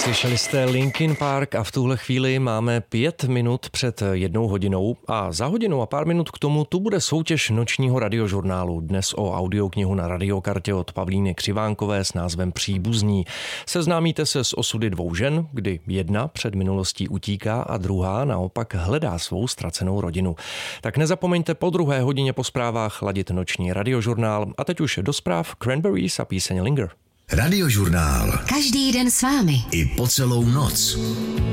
Slyšeli jste Linkin Park a v tuhle chvíli máme 5 minut před 1 hodinou a za hodinu a pár minut k tomu tu bude soutěž nočního radiožurnálu. Dnes o audioknihu na radiokartě od Pavlíny Křivánkové s názvem Příbuzní. Seznámíte se s osudy 2 žen, kdy jedna před minulostí utíká a druhá naopak hledá svou ztracenou rodinu. Tak nezapomeňte po 2 hodině po zprávách ladit noční radiožurnál a teď už do zpráv Cranberries a píseň Linger. Radiožurnál. Každý den s vámi. I po celou noc.